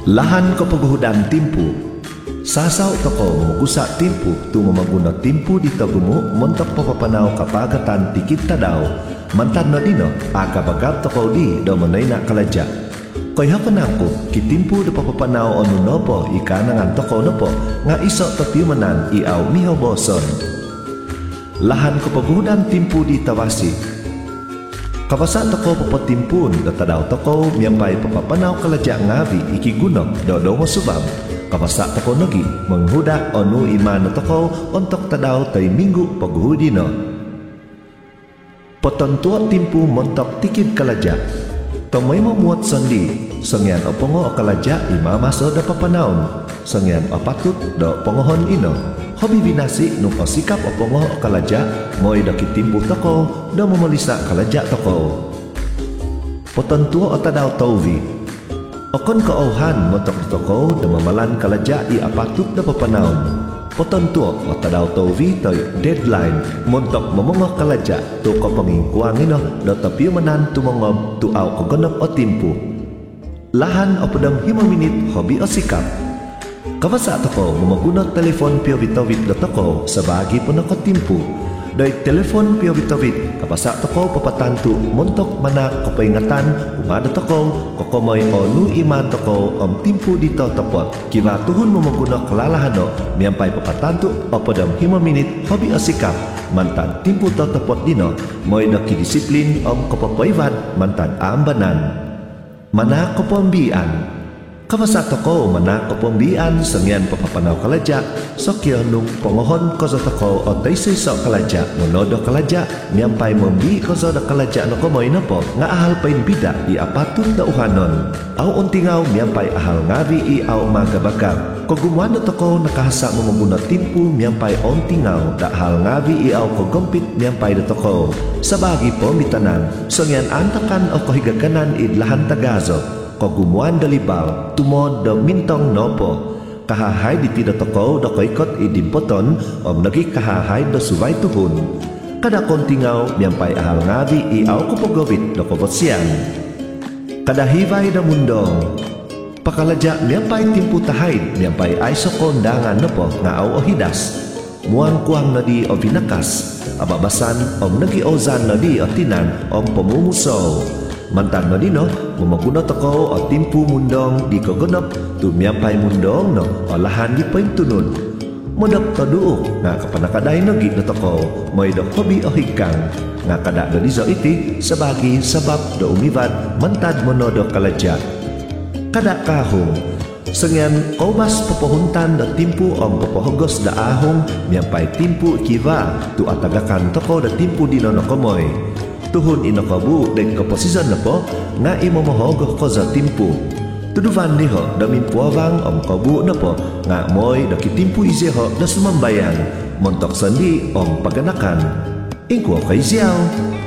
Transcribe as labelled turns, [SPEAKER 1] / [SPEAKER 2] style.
[SPEAKER 1] Lahan kepeguhudan timpu. Sasaw toko memugusa timpu tu memaguna timpu di tagumu montok papapanao kapagatan tikit tadaw. Mantan na dino agabagab toko di do manay na kalaja. Koy hapanangko kitimpu do papapanao onu nopo ikanangan toko nopo nga iso tapiumanan iaw miho boson. Lahan kepeguhudan timpu di tawasi. Kabasa toko papatimpun da tadaw toko miyambay papapanaw kalaja ngavi ikigunok do masubam. Kabasa toko nogi menghuda onu iman toko untuk tadaw tay minggu paguhudino. Potontua timpu montok tikid kalaja. Tomay mamuat sandi sengyan opongo kalaja imamaso da papanaon. Sengyan opatut do pongohon ino. Hobi binasi nung osikap opongo kalaja moy da kitimpu toko do memelisa kalaja toko. Potontua otadaw tauvi. Okon kaauhan montok toko da mamalan kalaja i apatut da papanaon. Potontua otadaw tauvi toy deadline montok momongo kalaja tu kopangingkuang ino do tapiumanan tumongob tu aw kogonop o timpu. Lahan o padam 5 minit hobi osikap. Kabasa toko mamaguna telepon piobitawit da toko sa bagi po nakotimpu. Doy telepon piobitawit kabasa toko papatantu montok manak kapaingatan umada toko kokomoy onu iman toko om timpu dito topot. Kiba tuhun mamaguna kalalahano miyampay papatantu o padam 5 minit hobi osikap. Mantan timpu to topot dino moy nakidisiplin om kapapayvan mantan ambanan. Manak kapambian. Kabasa toko manak kapambian sengyan papapanaw kalaja sokyo nung pongohon kozo toko o taysay so kalaja monodo kalaja miyampay mambi kozo da kalaja no komoy na po nga ahal pain bida i apatun da uhanon aw untingaw miyampay ahal ngavi i aw magabagab kogumuan na toko nakahasa mamaguna timpu miyampay untingaw da ahal ngavi i aw kogompit miyampay da toko sa bagi po mitanan sengyan antakan o kohigaganan i lahan tagazo kogumuan dalibal tumod do mintong nopo kahahay di tida toko do koikot idimpoton om nagi kahahay do subay tuhun kada kontingaw miyampay ahal ngavi i aw kupogowit do kobotsian kada hivay da mundong pakalaja miyampay timpu tahay miyampay ay sokondangan nopo nga aw ohidas muang kuang na di o vinakas ababasan om nagi ozan na di o tinan om pamumuso. Mantan no dino mamaguna toko o timpu mundong di kogonop tu miyampay mundong no o lahan di paintunun modok to duuk nga kapanakaday no gid no toko moy do hobi o higkang nga kada do dizo iti sabagi sabab do umivad mantad monodo kalaja kada kahong sengyan obas papohuntan da timpu om papohogos da ahong miyampay timpu kiva tu atagakan toko da timpu dino no komoy tuhun inokabu dan keposisyon na po nga imomohog ko za timpu. Tuduvan niho da mimpuawang om kabu na po nga moy da kitimpu izeho da sumambayan montok sandi om paganakan. Ingko kay ziyaw.